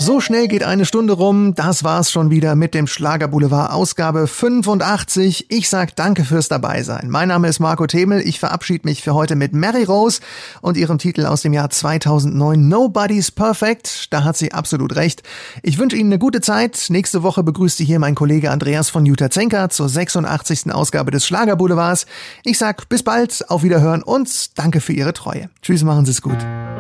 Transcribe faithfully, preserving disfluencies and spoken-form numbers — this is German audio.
So schnell geht eine Stunde rum. Das war's schon wieder mit dem Schlagerboulevard Ausgabe fünfundachtzig. Ich sag danke fürs Dabeisein. Mein Name ist Marco Themel. Ich verabschiede mich für heute mit Mary Rose und ihrem Titel aus dem Jahr zweitausendneun Nobody's Perfect. Da hat sie absolut recht. Ich wünsche Ihnen eine gute Zeit. Nächste Woche begrüßt Sie hier mein Kollege Andreas von Jutta Zenker zur sechsundachtzigsten Ausgabe des Schlagerboulevards. Ich sag bis bald, auf Wiederhören und danke für Ihre Treue. Tschüss, machen Sie es gut.